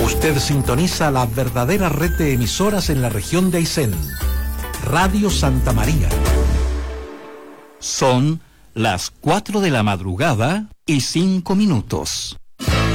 Usted sintoniza la verdadera red de emisoras en la región de Aysén. Radio Santa María. Son las 4 de la madrugada y 5 minutos.